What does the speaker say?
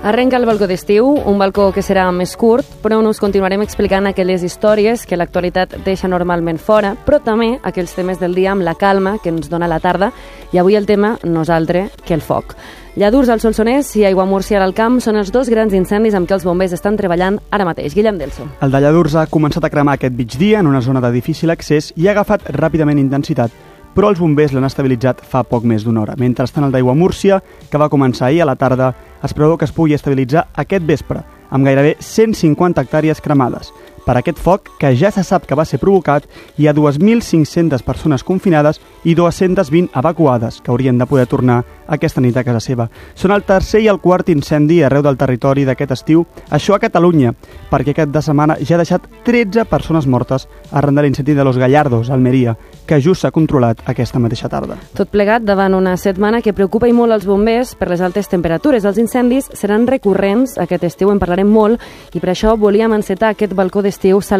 Arrenca el balcó d'estiu, un balcó que serà més curt, però on us continuarem explicant aquelles històries que l'actualitat deixa normalment fora, però també aquells temes del dia amb la calma que ens dona la tarda, i avui el tema no és altre que el foc. Lladurs al Solsonès i Aiguamúrcia al Camp són els dos grans incendis amb què els bombers estan treballant ara mateix. Guillem Delso. El de Lladurs ha començat a cremar aquest migdia en una zona de difícil accés i ha agafat ràpidament intensitat, però els bombers l'han estabilitzat fa poc més d'una hora. Mentrestant, el d'Aiguamúrcia, que va començar ahir a la tarda, es preveu que es pugui estabilitzar aquest vespre, amb gairebé 150 hectàrees cremades. Per aquest foc, que ja se sap que va ser provocat, hi ha 2.500 persones confinades i 220 evacuades, que haurien de poder tornar aquesta nit a casa seva. Són el tercer i el quart incendi arreu del territori d'aquest estiu, això a Catalunya, perquè aquest de setmana ja ha deixat 13 persones mortes arran de l'incendi de Los Gallardos, a Almeria, que just s'ha controlat aquesta mateixa tarda. Tot plegat davant una setmana que preocupa i molt els bombers per les altes temperatures. Els incendis seran recurrents aquest estiu, en parlarem molt, i per això volíem encetar aquest balcó d'estiu